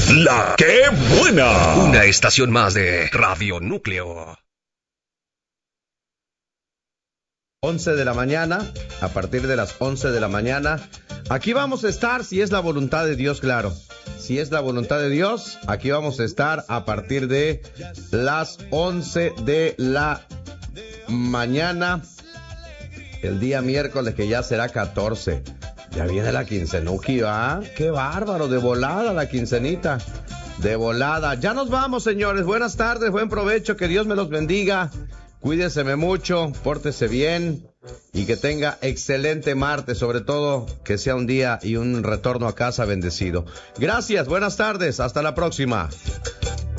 La que buena. Una estación más de Radio Núcleo. 11 de la mañana, a partir de las 11 de la mañana, aquí vamos a estar, si es la voluntad de Dios, claro. Si es la voluntad de Dios, aquí vamos a estar a partir de las 11 de la mañana, el día miércoles, que ya será 14. Ya viene la quincenuki, ¿va? ¡Qué bárbaro! De volada la quincenita. De volada. Ya nos vamos, señores. Buenas tardes, buen provecho. Que Dios me los bendiga. Cuídense mucho, pórtese bien y que tenga excelente martes. Sobre todo, que sea un día y un retorno a casa bendecido. Gracias, buenas tardes. Hasta la próxima.